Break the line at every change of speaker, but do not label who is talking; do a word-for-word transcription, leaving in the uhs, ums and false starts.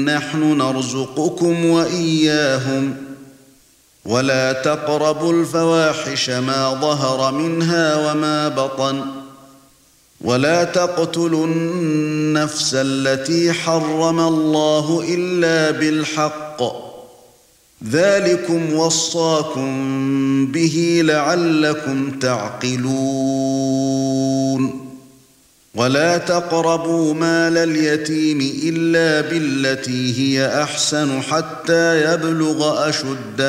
نحن نرزقكم وإياهم ولا تقربوا الفواحش ما ظهر منها وما بطن ولا تقتلوا النفس التي حرم الله إلا بالحق ذلكم وصاكم به لعلكم تعقلون ولا تقربوا مال اليتيم إلا بالتي هي أحسن حتى يبلغ أشده